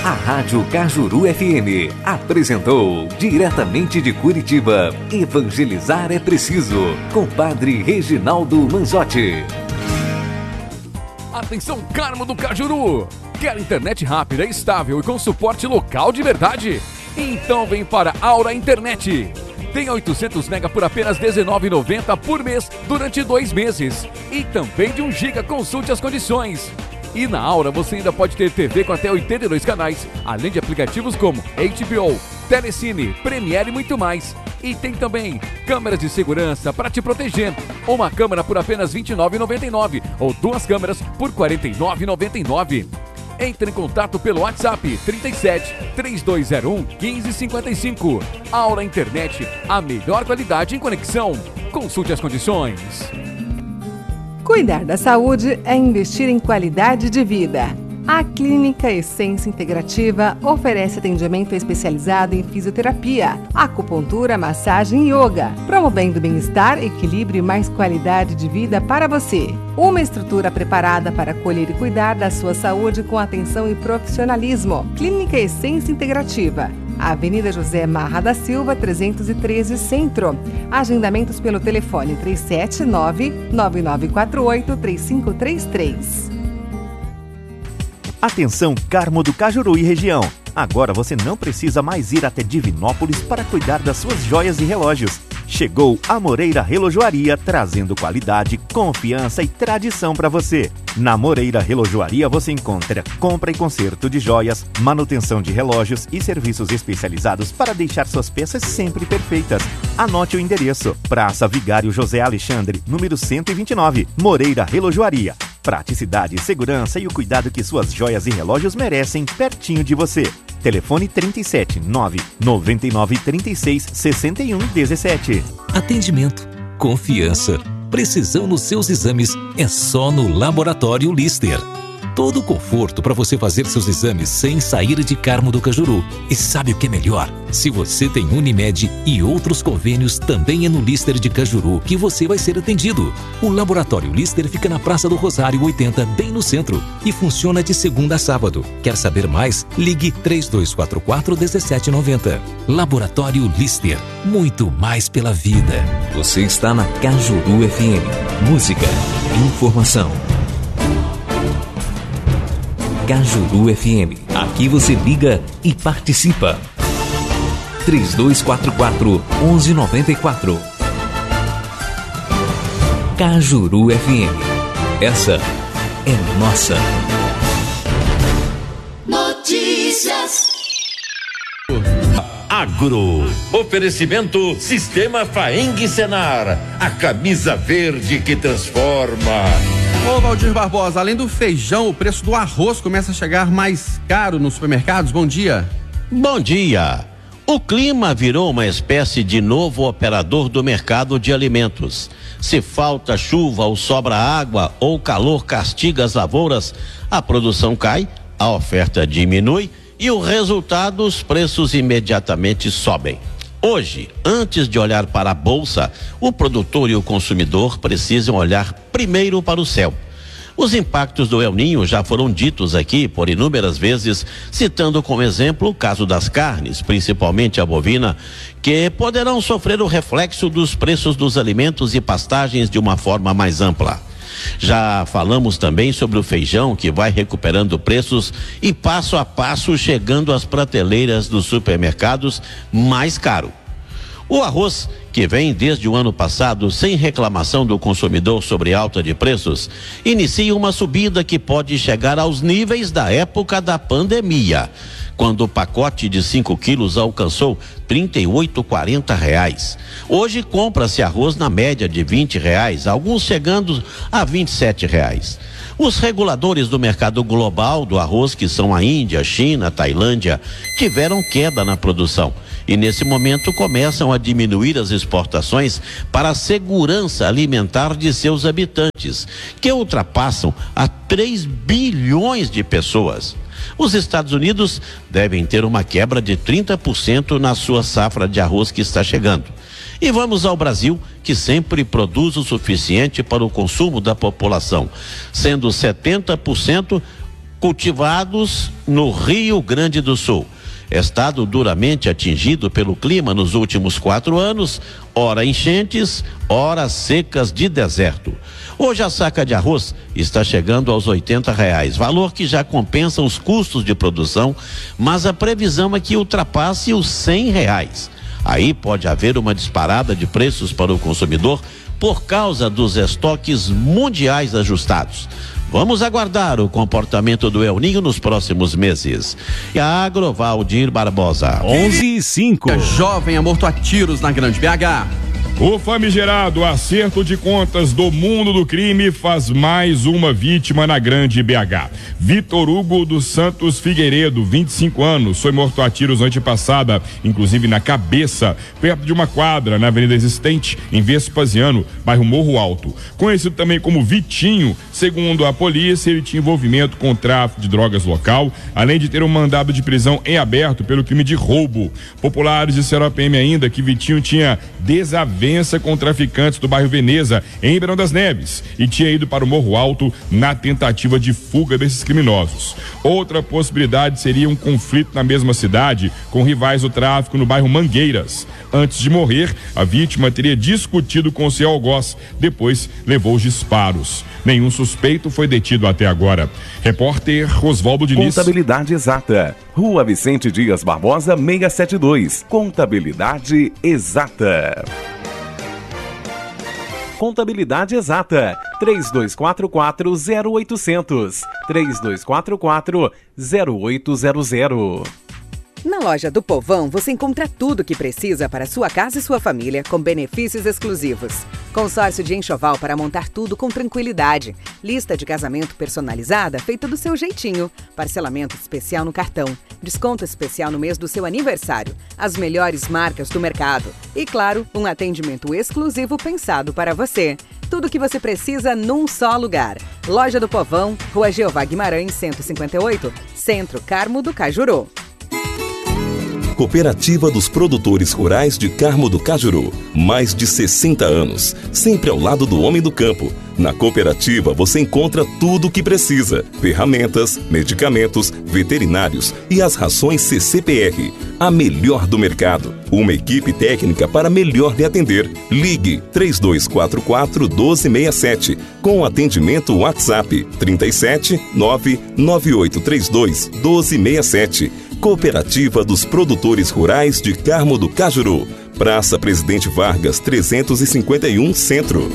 A Rádio Cajuru FM apresentou diretamente de Curitiba, Evangelizar é Preciso, com Padre Reginaldo Manzotti. Atenção, Carmo do Cajuru! Quer internet rápida, estável e com suporte local de verdade? Então vem para Aura Internet. Tem 800 mega por apenas R$19,90 por mês durante 2 meses. E também de 1 GB, consulte as condições. E na Aura você ainda pode ter TV com até 82 canais, além de aplicativos como HBO, Telecine, Premiere e muito mais. E tem também câmeras de segurança para te proteger. Uma câmera por apenas R$29,99 ou 2 câmeras por R$49,99. Entre em contato pelo WhatsApp 37 3201 1555. Aura Internet, a melhor qualidade em conexão. Consulte as condições. Cuidar da saúde é investir em qualidade de vida. A Clínica Essência Integrativa oferece atendimento especializado em fisioterapia, acupuntura, massagem e yoga, promovendo bem-estar, equilíbrio e mais qualidade de vida para você. Uma estrutura preparada para acolher e cuidar da sua saúde com atenção e profissionalismo. Clínica Essência Integrativa. Avenida José Marra da Silva, 313 Centro. Agendamentos pelo telefone 379-9948-3533. Atenção, Carmo do Cajuru e região. Agora você não precisa mais ir até Divinópolis para cuidar das suas joias e relógios. Chegou a Moreira Relojoaria, trazendo qualidade, confiança e tradição para você. Na Moreira Relojoaria você encontra compra e conserto de joias, manutenção de relógios e serviços especializados para deixar suas peças sempre perfeitas. Anote o endereço: Praça Vigário José Alexandre, número 129, Moreira Relojoaria. Praticidade, segurança e o cuidado que suas joias e relógios merecem pertinho de você. Telefone 37 999 36 61 17. Atendimento, confiança, precisão nos seus exames é só no Laboratório Lister. Todo o conforto para você fazer seus exames sem sair de Carmo do Cajuru. E sabe o que é melhor? Se você tem Unimed e outros convênios, também é no Lister de Cajuru que você vai ser atendido. O Laboratório Lister fica na Praça do Rosário 80, bem no centro, e funciona de segunda a sábado. Quer saber mais? Ligue 3244-1790. Laboratório Lister, muito mais pela vida. Você está na Cajuru FM. Música, informação. Cajuru FM. Aqui você liga e participa. 3244-1194. Cajuru FM. Essa é nossa. Notícias. Agro. Oferecimento Sistema Faeng Senar. A camisa verde que transforma. Ô Valdir Barbosa, além do feijão, o preço do arroz começa a chegar mais caro nos supermercados. Bom dia. Bom dia. O clima virou uma espécie de novo operador do mercado de alimentos. Se falta chuva ou sobra água ou calor castiga as lavouras, a produção cai, a oferta diminui e o resultado, os preços imediatamente sobem. Hoje, antes de olhar para a bolsa, o produtor e o consumidor precisam olhar primeiro para o céu. Os impactos do El Ninho já foram ditos aqui por inúmeras vezes, citando como exemplo o caso das carnes, principalmente a bovina, que poderão sofrer o reflexo dos preços dos alimentos e pastagens de uma forma mais ampla. Já falamos também sobre o feijão, que vai recuperando preços e passo a passo chegando às prateleiras dos supermercados mais caro. O arroz, que vem desde o ano passado sem reclamação do consumidor sobre alta de preços, inicia uma subida que pode chegar aos níveis da época da pandemia, quando o pacote de 5 quilos alcançou R$38,40. Hoje compra-se arroz na média de R$20, alguns chegando a R$27. Os reguladores do mercado global do arroz, que são a Índia, China, Tailândia, tiveram queda na produção e nesse momento começam a diminuir as exportações para a segurança alimentar de seus habitantes, que ultrapassam a 3 bilhões de pessoas. Os Estados Unidos devem ter uma quebra de 30% na sua safra de arroz que está chegando. E vamos ao Brasil, que sempre produz o suficiente para o consumo da população, sendo 70% cultivados no Rio Grande do Sul. Estado duramente atingido pelo clima nos últimos 4 anos, ora enchentes, ora secas de deserto. Hoje a saca de arroz está chegando aos R$80, valor que já compensa os custos de produção, mas a previsão é que ultrapasse os R$100. Aí pode haver uma disparada de preços para o consumidor por causa dos estoques mundiais ajustados. Vamos aguardar o comportamento do El Ninho nos próximos meses. E a Agrovaldir Barbosa. 11:05. Jovem é morto a tiros na Grande BH. O famigerado acerto de contas do mundo do crime faz mais uma vítima na Grande BH. Vitor Hugo dos Santos Figueiredo, 25 anos, foi morto a tiros noite passada, inclusive na cabeça, perto de uma quadra na Avenida Existente, em Vespasiano, bairro Morro Alto. Conhecido também como Vitinho, segundo a polícia, ele tinha envolvimento com o tráfico de drogas local, além de ter um mandado de prisão em aberto pelo crime de roubo. Populares disseram à PM ainda que Vitinho tinha desavença com traficantes do bairro Veneza, em Ribeirão das Neves, e tinha ido para o Morro Alto na tentativa de fuga desses criminosos. Outra possibilidade seria um conflito na mesma cidade com rivais do tráfico no bairro Mangueiras. Antes de morrer, a vítima teria discutido com o seu algoz, depois levou os disparos. Nenhum suspeito foi detido até agora. Repórter Oswaldo Diniz. Contabilidade Exata. Rua Vicente Dias Barbosa, 672. Contabilidade Exata. Contabilidade Exata, 3244-0800, 3244-0800. Na loja do Povão, você encontra tudo o que precisa para sua casa e sua família, com benefícios exclusivos. Consórcio de enxoval para montar tudo com tranquilidade. Lista de casamento personalizada feita do seu jeitinho. Parcelamento especial no cartão. Desconto especial no mês do seu aniversário. As melhores marcas do mercado. E, claro, um atendimento exclusivo pensado para você. Tudo o que você precisa num só lugar. Loja do Povão, Rua Jeová Guimarães, 158, Centro Carmo do Cajuru. Cooperativa dos Produtores Rurais de Carmo do Cajuru. Mais de 60 anos, sempre ao lado do homem do campo. Na cooperativa você encontra tudo o que precisa: ferramentas, medicamentos, veterinários e as rações CCPR. A melhor do mercado. Uma equipe técnica para melhor lhe atender. Ligue 3244-1267 com atendimento WhatsApp 37 99832 1267. Cooperativa dos Produtores Rurais de Carmo do Cajuru. Praça Presidente Vargas, 351 Centro.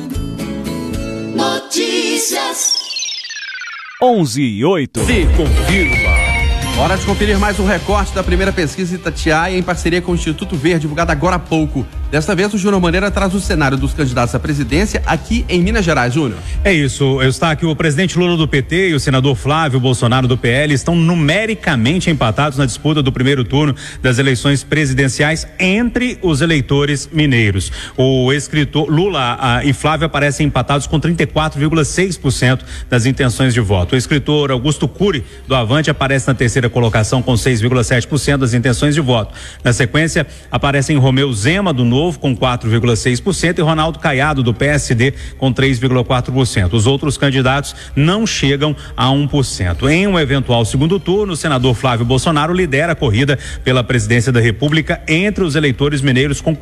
Notícias 11:08. Se confirma. Hora de conferir mais um recorte da primeira pesquisa Itatiaia em parceria com o Instituto Verde, divulgada agora há pouco. Desta vez, o Júnior Maneira traz o cenário dos candidatos à presidência aqui em Minas Gerais. Júnior. É isso, Eustáquio. O presidente Lula do PT e o senador Flávio Bolsonaro do PL estão numericamente empatados na disputa do primeiro turno das eleições presidenciais entre os eleitores mineiros. O escritor Lula e Flávio aparecem empatados com 34,6% das intenções de voto. O escritor Augusto Cury do Avante aparece na terceira colocação com 6,7% das intenções de voto. Na sequência, aparecem Romeu Zema do Novo com 4,6% e Ronaldo Caiado do PSD com 3,4%. Os outros candidatos não chegam a 1%. Em um eventual segundo turno, o senador Flávio Bolsonaro lidera a corrida pela presidência da República entre os eleitores mineiros com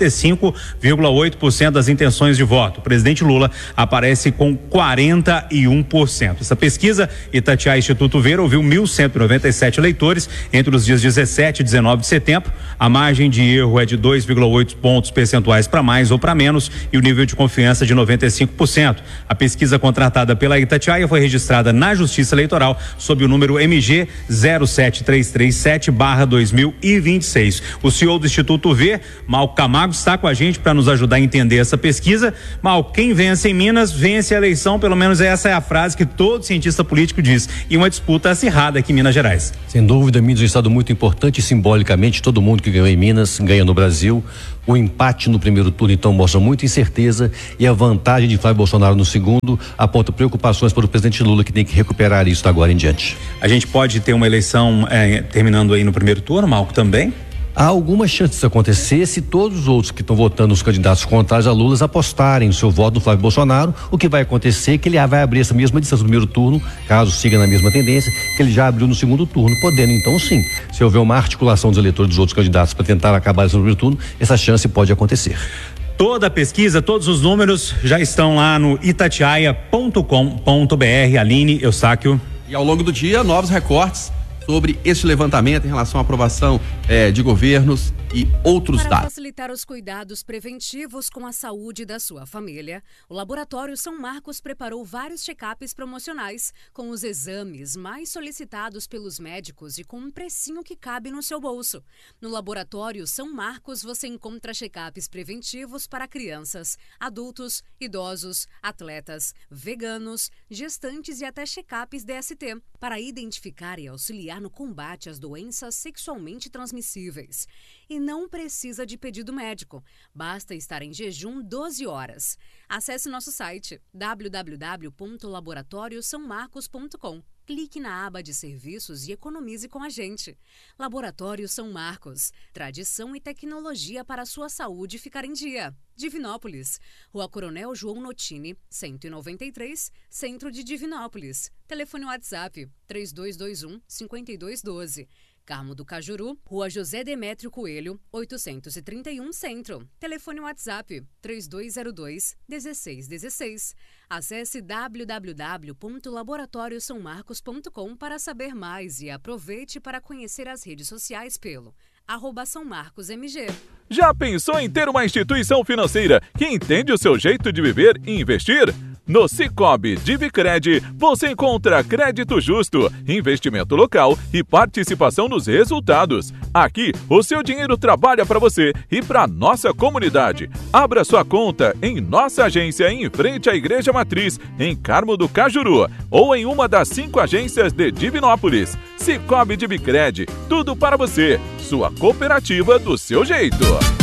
45,8% das intenções de voto. O presidente Lula aparece com 41%. Essa pesquisa, Itatiaia Instituto Ver, ouviu 1.197 eleitores entre os dias 17 e 19 de setembro. A margem de erro é de 2,8 pontos percentuais para mais ou para menos e o nível de confiança de 95%. A pesquisa contratada pela Itatiaia foi registrada na Justiça Eleitoral sob o número MG 07337/2026. O CEO do Instituto V, Mal Camargo, está com a gente para nos ajudar a entender essa pesquisa. Mal, quem vence em Minas, vence a eleição, pelo menos essa é a frase que todo cientista político diz. E uma disputa acirrada aqui em Minas Gerais. Sem dúvida, Minas é um estado muito importante, simbolicamente, todo mundo que ganhou em Minas ganha no Brasil. O empate no primeiro turno, então, mostra muita incerteza e a vantagem de Flávio Bolsonaro no segundo aponta preocupações para o presidente Lula, que tem que recuperar isso agora em diante. A gente pode ter uma eleição terminando aí no primeiro turno, Malco, também? Há alguma chance disso acontecer se todos os outros que estão votando, os candidatos contrários a Lula, apostarem o seu voto no Flávio Bolsonaro. O que vai acontecer é que ele vai abrir essa mesma distância no primeiro turno, caso siga na mesma tendência, que ele já abriu no segundo turno, podendo então sim, se houver uma articulação dos eleitores dos outros candidatos para tentar acabar isso no primeiro turno, essa chance pode acontecer. Toda a pesquisa, todos os números já estão lá no itatiaia.com.br. Aline, Eustáquio. E ao longo do dia, novos recortes sobre este levantamento em relação à aprovação de governos e outros dados. Para facilitar os cuidados preventivos com a saúde da sua família, o Laboratório São Marcos preparou vários check-ups promocionais com os exames mais solicitados pelos médicos e com um precinho que cabe no seu bolso. No Laboratório São Marcos você encontra check-ups preventivos para crianças, adultos, idosos, atletas, veganos, gestantes e até check-ups DST, para identificar e auxiliar no combate às doenças sexualmente transmissíveis. E não precisa de pedido médico, basta estar em jejum 12 horas. Acesse nosso site www.laboratoriosaomarcos.com. Clique na aba de serviços e economize com a gente. Laboratório São Marcos, tradição e tecnologia para a sua saúde ficar em dia. Divinópolis, Rua Coronel João Notini, 193, Centro de Divinópolis. Telefone WhatsApp 3221-5212. Carmo do Cajuru, Rua José Demétrio Coelho, 831 Centro. Telefone WhatsApp 3202-1616. Acesse www.laboratoriosaomarcos.com para saber mais e aproveite para conhecer as redes sociais pelo @SãoMarcosMG. Já pensou em ter uma instituição financeira que entende o seu jeito de viver e investir? No Sicoob Divicred, você encontra crédito justo, investimento local e participação nos resultados. Aqui, o seu dinheiro trabalha para você e para nossa comunidade. Abra sua conta em nossa agência em frente à Igreja Matriz, em Carmo do Cajuru, ou em uma das 5 agências de Divinópolis. Sicoob Divicred, tudo para você, sua cooperativa do seu jeito.